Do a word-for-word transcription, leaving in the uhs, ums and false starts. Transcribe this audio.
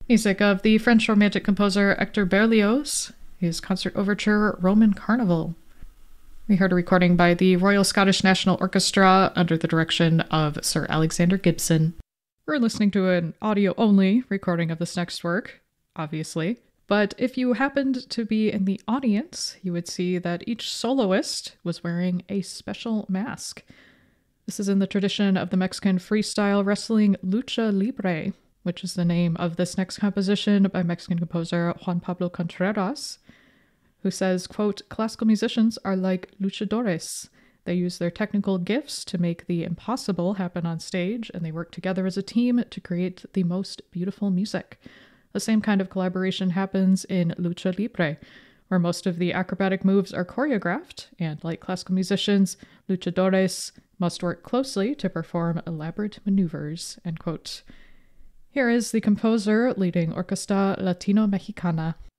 Music of the French Romantic composer Hector Berlioz, his concert overture Roman Carnival. We heard a recording by the Royal Scottish National Orchestra under the direction of Sir Alexander Gibson. We're listening to an audio-only recording of this next work, obviously, but if you happened to be in the audience, you would see that each soloist was wearing a special mask. This is in the tradition of the Mexican freestyle wrestling Lucha Libre, which is the name of this next composition by Mexican composer Juan Pablo Contreras, who says, quote, "Classical musicians are like luchadores. They use their technical gifts to make the impossible happen on stage, and they work together as a team to create the most beautiful music. The same kind of collaboration happens in Lucha Libre, where most of the acrobatic moves are choreographed, and like classical musicians, luchadores must work closely to perform elaborate maneuvers," end quote. Here is the composer leading Orquesta Latino Mexicana.